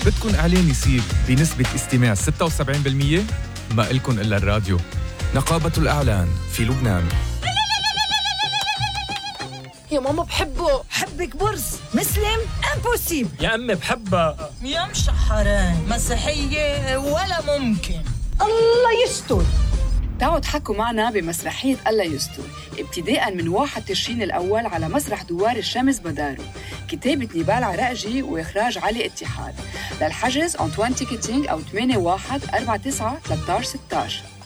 بدكن إعلان يصير بنسبة استماع 76%؟ ما إلكن إلا الراديو. نقابة الإعلان في لبنان. يا ماما بحبه. حبك برص مسلم امبوسيبل. يا أمي بحبها. يا مشحرين مسيحية ولا ممكن. الله يستر. تعالوا تحكوا معنا بمسرحية الله يستر ابتداءً من 1 تشرين الأول على مسرح دوار الشمس بدارو. كتابة نيبال عراقجي وإخراج علي اتحاد. للحجز أنطوان تيكتينج أو 81 49 13 16.